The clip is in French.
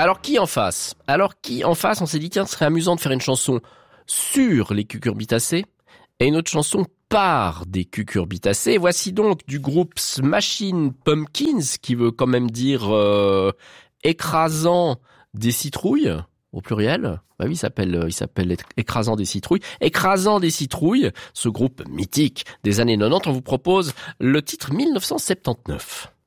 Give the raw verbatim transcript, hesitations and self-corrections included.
Alors qui en face Alors qui en face On s'est dit tiens, ce serait amusant de faire une chanson sur les cucurbitacées et une autre chanson par des cucurbitacées. Voici donc du groupe Smashing Pumpkins, qui veut quand même dire euh, écrasant des citrouilles au pluriel. Bah oui, il s'appelle, il s'appelle écrasant des citrouilles. Écrasant des citrouilles, ce groupe mythique des années quatre-vingt-dix. On vous propose le titre mille neuf cent soixante-dix-neuf.